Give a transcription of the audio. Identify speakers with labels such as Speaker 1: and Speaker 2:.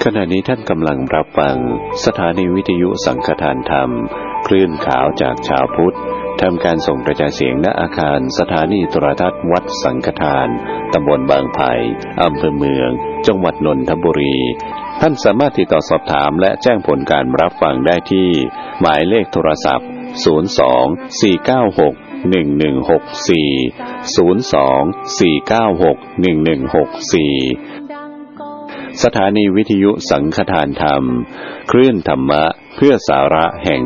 Speaker 1: ขณะนี้ท่านกำลังรับฟังสถานีวิทยุสังฆทานธรรมคลื่นขาวจากชาวพุทธทำการส่งกระจายเสียงณอาคารสถานีโทรทัศน์วัดสังฆทานตำบลบางไผ่อำเภอเมืองจังหวัดนนทบุรีท่านสามารถติดต่อสอบถามและแจ้งผลการรับฟังได้ที่หมายเลขโทรศัพท์02-496-1164 สถานีวิทยุสังฆทานธรรมคลื่นธรรมะเพื่อสาระแห่ง